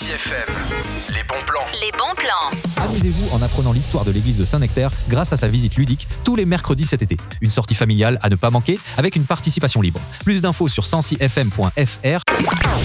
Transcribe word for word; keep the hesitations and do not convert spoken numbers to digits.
six F M, les bons plans. Les bons plans. Amusez-vous en apprenant l'histoire de l'église de Saint-Nectaire grâce à sa visite ludique tous les mercredis cet été. Une sortie familiale à ne pas manquer avec une participation libre. Plus d'infos sur cent six f m point f r.